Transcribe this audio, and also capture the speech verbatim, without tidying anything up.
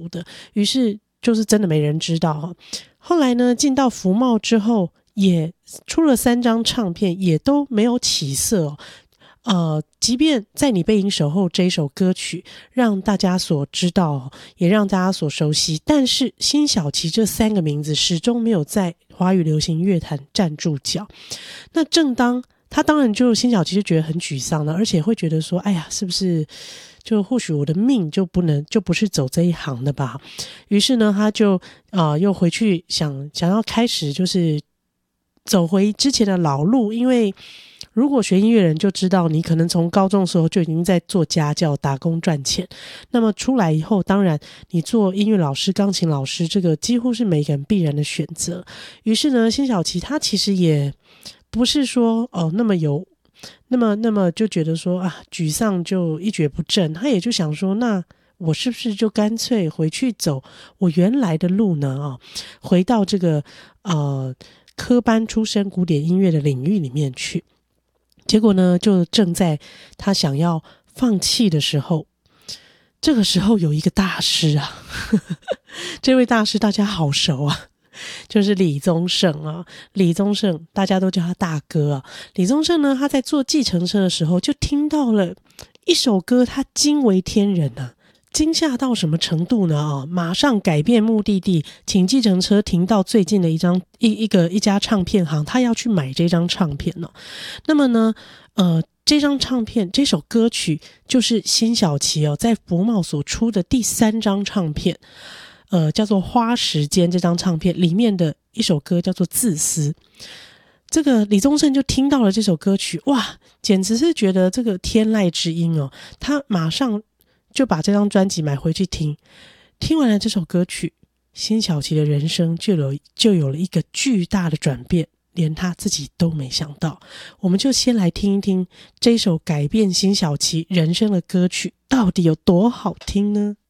足的，于是就是真的没人知道哦。后来呢，进到福茂之后，也出了三张唱片，也都没有起色哦。呃，即便在你背影守候这一首歌曲让大家所知道，也让大家所熟悉，但是辛晓琪这三个名字始终没有在华语流行乐坛站住脚。那正当他当然就辛晓琪就觉得很沮丧了，而且会觉得说，哎呀，是不是就或许我的命就不能就不是走这一行的吧？于是呢，他就呃又回去想想要开始就是走回之前的老路，因为如果学音乐人就知道你可能从高中的时候就已经在做家教打工赚钱，那么出来以后当然你做音乐老师钢琴老师这个几乎是每个人必然的选择。于是呢，辛晓琪他其实也不是说哦那么有那么那么就觉得说啊沮丧就一蹶不振，他也就想说那我是不是就干脆回去走我原来的路呢？哦，回到这个呃科班出身古典音乐的领域里面去。结果呢，就正在他想要放弃的时候，这个时候有一个大师啊，呵呵这位大师大家好熟啊，就是李宗盛啊。李宗盛大家都叫他大哥啊。李宗盛呢，他在坐计程车的时候就听到了一首歌，他惊为天人啊。惊吓到什么程度呢？啊，马上改变目的地，请计程车停到最近的一张一一个一家唱片行，他要去买这张唱片呢。那么呢，呃，这张唱片这首歌曲就是辛晓琪哦在福茂所出的第三张唱片，呃，叫做《花时间》这张唱片里面的一首歌叫做《自私》。这个李宗盛就听到了这首歌曲，哇，简直是觉得这个天籁之音哦，他马上就把这张专辑买回去听，听完了这首歌曲，辛晓琪的人生就有就有了一个巨大的转变，连他自己都没想到。我们就先来听一听这首改变辛晓琪人生的歌曲到底有多好听呢？